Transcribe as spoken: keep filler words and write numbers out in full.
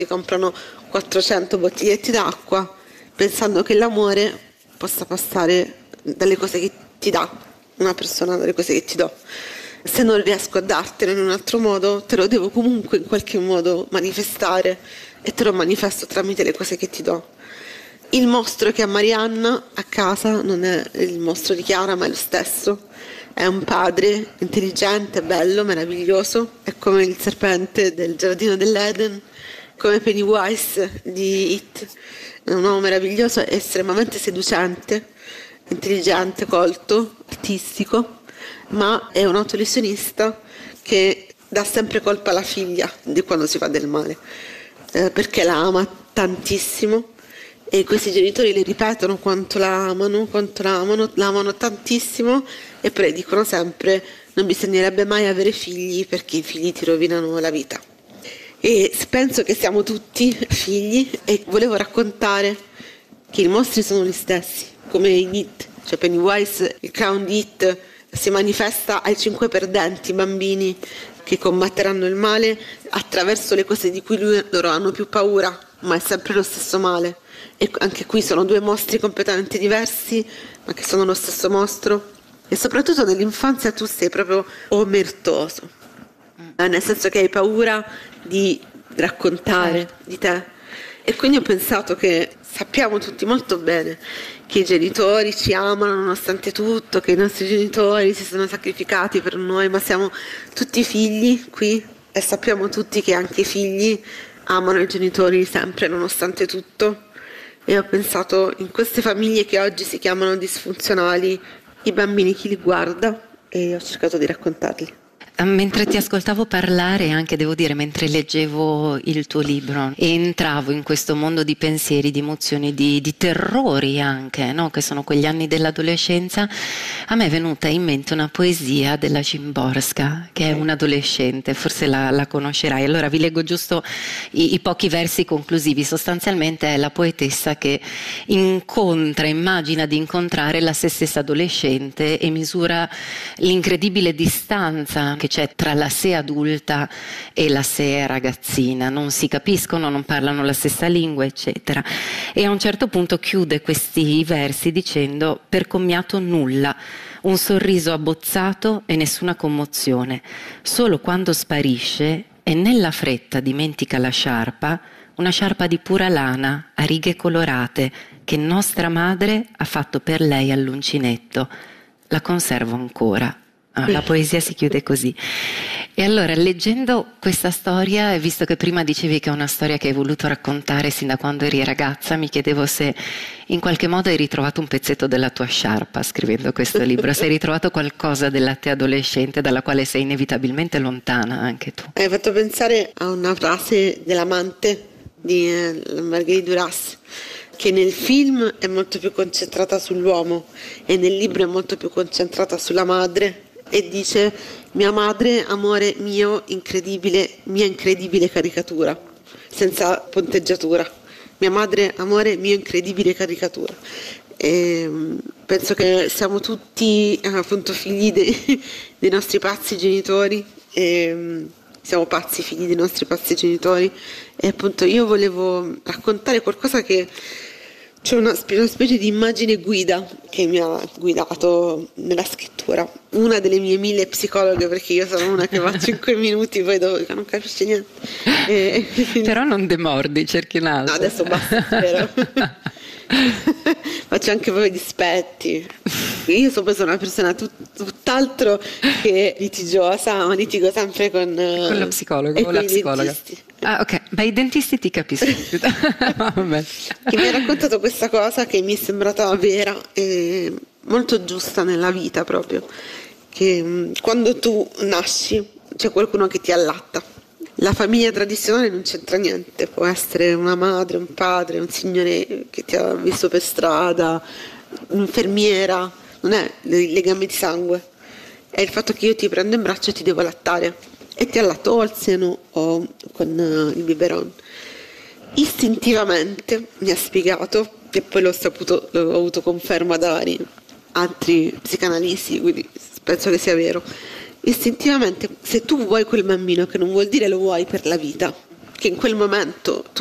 si comprano quattrocento bottiglietti d'acqua pensando che l'amore possa passare dalle cose che ti dà una persona, dalle cose che ti do. Se non riesco a dartelo in un altro modo, te lo devo comunque in qualche modo manifestare e te lo manifesto tramite le cose che ti do. Il mostro che ha Marianna a casa non è il mostro di Chiara, ma è lo stesso. È un padre intelligente, bello, meraviglioso, è come il serpente del giardino dell'Eden, come Pennywise di It. È un uomo meraviglioso, è estremamente seducente, intelligente, colto, artistico, ma è un autolesionista che dà sempre colpa alla figlia di quando si fa del male, eh, perché la ama tantissimo e questi genitori le ripetono quanto la amano, quanto la amano, la amano tantissimo e poi dicono sempre non bisognerebbe mai avere figli perché i figli ti rovinano la vita. E penso che siamo tutti figli e volevo raccontare che i mostri sono gli stessi, come in It, cioè Pennywise, il clown di It, si manifesta ai cinque perdenti, bambini che combatteranno il male attraverso le cose di cui lui, loro hanno più paura, ma è sempre lo stesso male. E anche qui sono due mostri completamente diversi, ma che sono lo stesso mostro. E soprattutto nell'infanzia tu sei proprio omertoso, eh, nel senso che hai paura di raccontare di te. E quindi ho pensato che sappiamo tutti molto bene che i genitori ci amano nonostante tutto, che i nostri genitori si sono sacrificati per noi, ma siamo tutti figli qui e sappiamo tutti che anche i figli amano i genitori sempre nonostante tutto. E ho pensato in queste famiglie che oggi si chiamano disfunzionali, i bambini chi li guarda, e ho cercato di raccontarli. Mentre ti ascoltavo parlare, anche devo dire, mentre leggevo il tuo libro e entravo in questo mondo di pensieri, di emozioni, di, di terrori anche, no? Che sono quegli anni dell'adolescenza, a me è venuta in mente una poesia della Szymborska, che è un'adolescente, forse la, la conoscerai. Allora vi leggo giusto i, i pochi versi conclusivi. Sostanzialmente è la poetessa che incontra, immagina di incontrare la se stessa adolescente e misura l'incredibile distanza che c'è tra la sé adulta e la sé ragazzina, non si capiscono, non parlano la stessa lingua, eccetera. E a un certo punto chiude questi versi dicendo: per commiato nulla, un sorriso abbozzato e nessuna commozione, solo quando sparisce e nella fretta dimentica la sciarpa, una sciarpa di pura lana a righe colorate che nostra madre ha fatto per lei all'uncinetto, la conservo ancora. Ah, la poesia si chiude così. E allora, leggendo questa storia, e visto che prima dicevi che è una storia che hai voluto raccontare sin da quando eri ragazza, mi chiedevo se in qualche modo hai ritrovato un pezzetto della tua sciarpa scrivendo questo libro, se hai ritrovato qualcosa della te adolescente dalla quale sei inevitabilmente lontana anche tu. Hai fatto pensare a una frase dell'amante di eh, Marguerite Duras, che nel film è molto più concentrata sull'uomo e nel libro è molto più concentrata sulla madre. E dice: mia madre, amore mio, incredibile, mia incredibile caricatura, senza ponteggiatura. Mia madre, amore mio, incredibile caricatura. E penso che siamo tutti appunto figli dei, dei nostri pazzi genitori, e siamo pazzi figli dei nostri pazzi genitori. E appunto io volevo raccontare qualcosa che c'è una, una specie di immagine guida che mi ha guidato nella scrittura. Una delle mie mille psicologhe, perché io sono una che va cinque minuti poi dopo non capisce niente. E, Però non demordi, cerchi un altro. No, adesso basta, spero. Faccio anche proprio dispetti. Io sono una persona tut, tutt'altro che litigiosa, ma litigo sempre con, con lo psicologo o la psicologa. Dentisti. Ah, ok, ma i dentisti ti capiscono. Vabbè. Che mi ha raccontato questa cosa che mi è sembrata vera e molto giusta nella vita, proprio che mh, quando tu nasci c'è qualcuno che ti allatta. La famiglia tradizionale non c'entra niente, può essere una madre, un padre, un signore che ti ha visto per strada, un'infermiera, non è il legame di sangue, è il fatto che io ti prendo in braccio e ti devo allattare, e ti allatto o al seno o con uh, il biberon. Istintivamente mi ha spiegato, e poi l'ho saputo, l'ho avuto conferma da vari altri psicanalisti, quindi penso che sia vero. Istintivamente, se tu vuoi quel bambino, che non vuol dire lo vuoi per la vita, che in quel momento tu